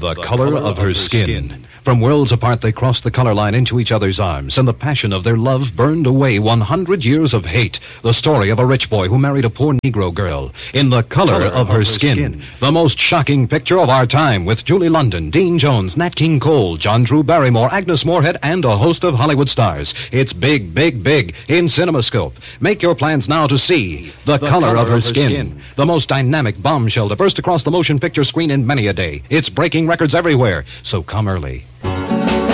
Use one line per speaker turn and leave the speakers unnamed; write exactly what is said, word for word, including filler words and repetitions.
The color of her skin. From worlds apart, they crossed the color line into each other's arms, and the passion of their love burned away one hundred years of hate. The story of a rich boy who married a poor Negro girl. In The Color, color of, of Her, her skin. skin. The most shocking picture of our time, with Julie London, Dean Jones, Nat King Cole, John Drew Barrymore, Agnes Moorehead, and a host of Hollywood stars. It's big, big, big in CinemaScope. Make your plans now to see The, the Color, color of Her, of her skin. skin. The most dynamic bombshell to burst across the motion picture screen in many a day. It's breaking records everywhere, so come early.